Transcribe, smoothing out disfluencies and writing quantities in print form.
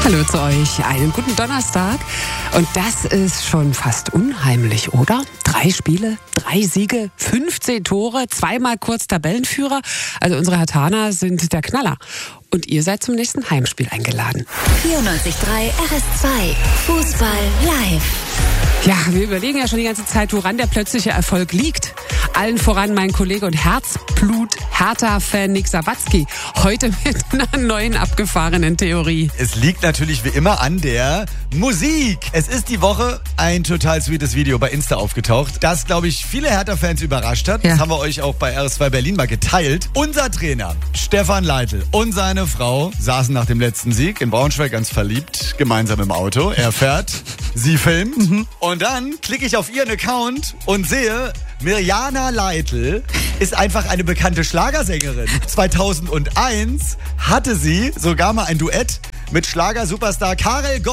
Hallo zu euch, einen guten Donnerstag. Und das ist schon fast unheimlich, oder? 3 Spiele, 3 Siege, 15 Tore, 2-mal kurz Tabellenführer. Also unsere Herthaner sind der Knaller. Und ihr seid zum nächsten Heimspiel eingeladen. 94.3 RS2 Fußball live. Ja, wir überlegen ja schon die ganze Zeit, woran der plötzliche Erfolg liegt. Allen voran mein Kollege und Herzblut-Hertha-Fan Nick Sawatzki. Heute mit einer neuen abgefahrenen Theorie. Es liegt natürlich wie immer an der Musik. Es ist die Woche ein total sweetes Video bei Insta aufgetaucht, das, glaube ich, viele Hertha-Fans überrascht hat. Ja. Das haben wir euch auch bei RS2 Berlin mal geteilt. Unser Trainer Stefan Leitl und seine Frau saßen nach dem letzten Sieg in Braunschweig ganz verliebt gemeinsam im Auto. Er fährt, sie filmt und dann klicke ich auf ihren Account und sehe, Mirjana Leitl ist einfach eine bekannte Schlagersängerin. 2001 hatte sie sogar mal ein Duett mit Schlager-Superstar Karel Gott.